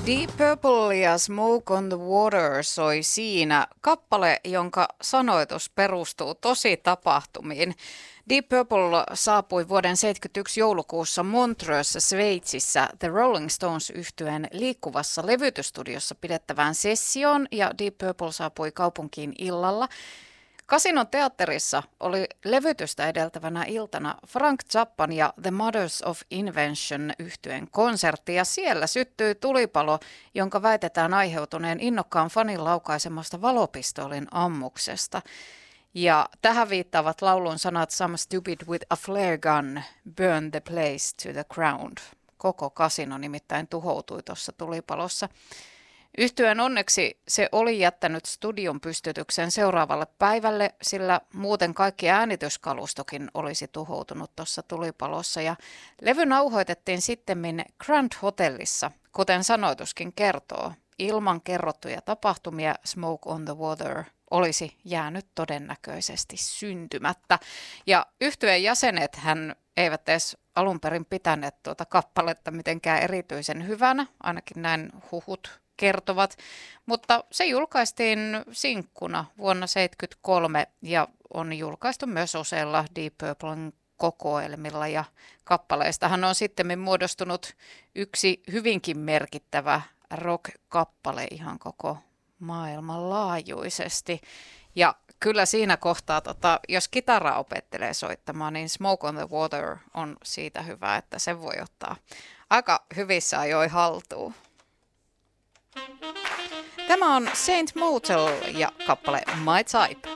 Deep Purple ja Smoke on the Water soi siinä, kappale, jonka sanoitus perustuu tosi tapahtumiin. Deep Purple saapui vuoden 1971 joulukuussa Montreuxssa Sveitsissä The Rolling Stones -yhtyeen liikkuvassa levytysstudiossa pidettävään sessioon, ja Deep Purple saapui kaupunkiin illalla. Casinon teatterissa oli levytystä edeltävänä iltana Frank Zappan ja The Mothers of Invention -yhtyeen konsertti, ja siellä syttyi tulipalo, jonka väitetään aiheutuneen innokkaan fanin laukaisemasta valopistoolin ammuksesta. Ja tähän viittaavat laulun sanat "Some stupid with a flare gun burn the place to the ground". Koko kasino nimittäin tuhoutui tuossa tulipalossa. Yhtyeen onneksi se oli jättänyt studion pystytyksen seuraavalle päivälle, sillä muuten kaikki äänityskalustokin olisi tuhoutunut tuossa tulipalossa. Ja levy nauhoitettiin sittemmin Grand Hotellissa, kuten sanoituskin kertoo. Ilman kerrottuja tapahtumia Smoke on the Water olisi jäänyt todennäköisesti syntymättä. Ja yhtyeen jäsenet hän eivät edes alun perin pitäneet tuota kappaletta mitenkään erityisen hyvänä, ainakin näin huhut kertovat, mutta se julkaistiin sinkkuna vuonna 1973 ja on julkaistu myös useilla Deep Purplen kokoelmilla, ja kappaleistahan on sitten muodostunut yksi hyvinkin merkittävä rock-kappale ihan koko maailmanlaajuisesti. Ja kyllä siinä kohtaa, jos kitaraa opettelee soittamaan, niin Smoke on the Water on siitä hyvä, että sen voi ottaa aika hyvissä ajoin haltuun. Tämä on Saint Motel ja kappale My Type.